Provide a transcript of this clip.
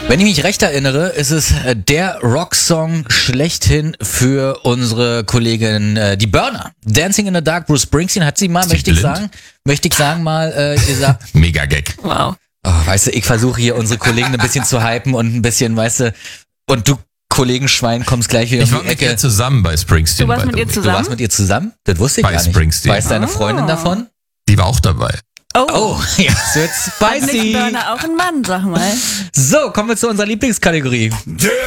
Wenn ich mich recht erinnere, ist es der Rocksong schlechthin für unsere Kollegin, die Burner. Dancing in the Dark, Bruce Springsteen hat sie mal, möchte ich sagen, mal gesagt. Mega Gag. Wow. Oh, weißt du, ich versuche hier unsere Kollegen ein bisschen zu hypen und ein bisschen, weißt du, und du Kollegenschwein kommst gleich wieder Ich um war die mit Ecke. ihr zusammen bei Springsteen. Du warst mit ihr Du zusammen? warst mit ihr zusammen? Das wusste ich Bei gar nicht. Springsteen. Weiß deine Freundin davon? Die war auch dabei. Oh, jetzt wird's Hat Nick spicy. Burner auch ein Mann, sag mal. So, kommen wir zu unserer Lieblingskategorie. Der